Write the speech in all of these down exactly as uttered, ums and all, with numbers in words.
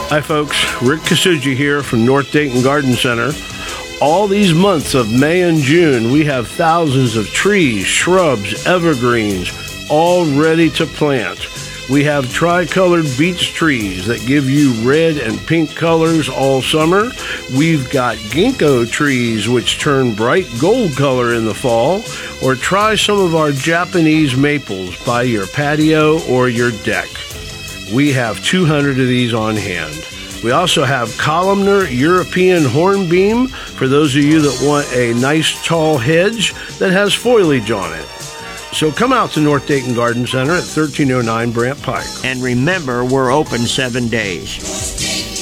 Hi folks, Rick Kasuji here from North Dayton Garden Center. All these months of May and June, we have thousands of trees, shrubs, evergreens, all ready to plant. We have tricolored beech trees that give you red and pink colors all summer. We've got ginkgo trees which turn bright gold color in the fall. Or try some of our Japanese maples by your patio or your deck. We have two hundred of these on hand. We also have columnar European hornbeam for those of you that want a nice tall hedge that has foliage on it. So come out to North Dayton Garden Center at thirteen oh nine Brant Pike. And remember, we're open seven days.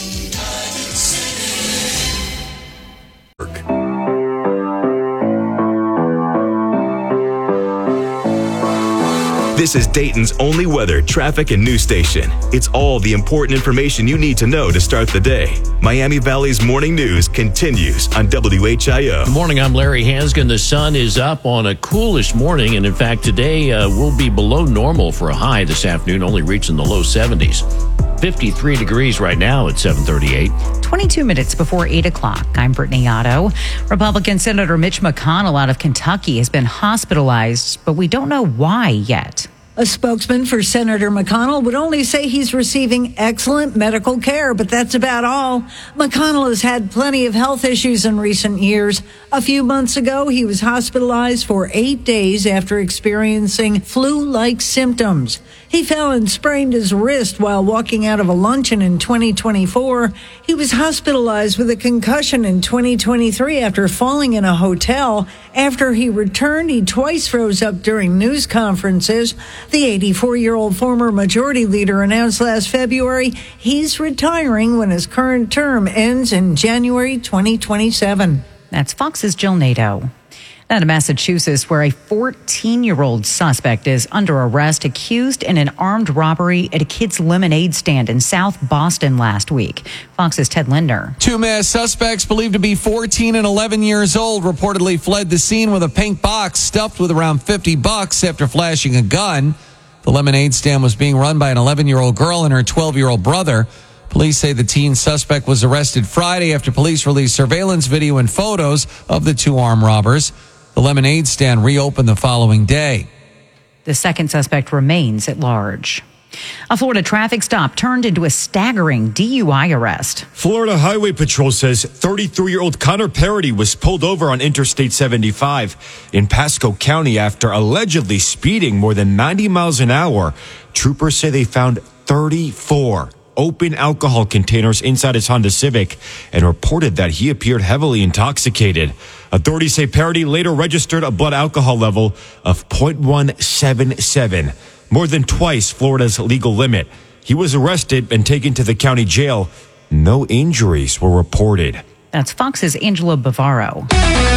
This is Dayton's only weather, traffic, and news station. It's all the important information you need to know to start the day. Miami Valley's morning news continues on W H I O. Good morning, I'm Larry Hansgen. The sun is up on a coolish morning, and in fact, today uh, will be below normal for a high this afternoon, only reaching the low seventies. fifty-three degrees right now at seven thirty-eight. twenty-two minutes before eight o'clock. I'm Brittany Otto. Republican Senator Mitch McConnell out of Kentucky has been hospitalized, but we don't know why yet. A spokesman for Senator McConnell would only say he's receiving excellent medical care, but that's about all. McConnell has had plenty of health issues in recent years. A few months ago, he was hospitalized for eight days after experiencing flu-like symptoms. He fell and sprained his wrist while walking out of a luncheon in twenty twenty-four. He was hospitalized with a concussion in twenty twenty-three after falling in a hotel. After he returned, he twice froze up during news conferences. The eighty-four-year-old former majority leader announced last February he's retiring when his current term ends in January twenty twenty-seven. That's Fox's Jill Nato. Now to Massachusetts, where a fourteen-year-old suspect is under arrest, accused in an armed robbery at a kid's lemonade stand in South Boston last week. Fox's Ted Linder. Two masked suspects believed to be fourteen and eleven years old reportedly fled the scene with a pink box stuffed with around fifty bucks after flashing a gun. The lemonade stand was being run by an eleven-year-old girl and her twelve-year-old brother. Police say the teen suspect was arrested Friday after police released surveillance video and photos of the two armed robbers. The lemonade stand reopened the following day. The second suspect remains at large. A Florida traffic stop turned into a staggering D U I arrest. Florida Highway Patrol says thirty-three-year-old Connor Parody was pulled over on Interstate seventy-five in Pasco County after allegedly speeding more than ninety miles an hour. Troopers say they found thirty-four open alcohol containers inside his Honda Civic and reported that he appeared heavily intoxicated. Authorities say Parody later registered a blood alcohol level of point one seven seven, more than twice Florida's legal limit. He was arrested and taken to the county jail. No injuries were reported. That's Fox's Angela Bavaro.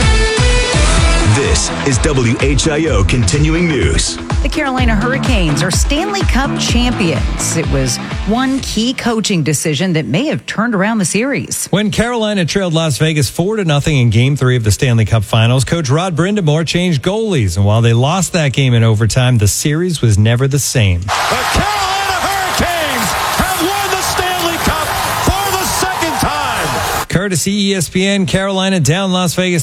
This is W H I O Continuing News. The Carolina Hurricanes are Stanley Cup champions. It was one key coaching decision that may have turned around the series. When Carolina trailed Las Vegas four to nothing in Game three of the Stanley Cup Finals, Coach Rod Brindamore changed goalies. And while they lost that game in overtime, the series was never the same. The Carolina Hurricanes have won the Stanley Cup for the second time. Courtesy E S P N, Carolina down Las Vegas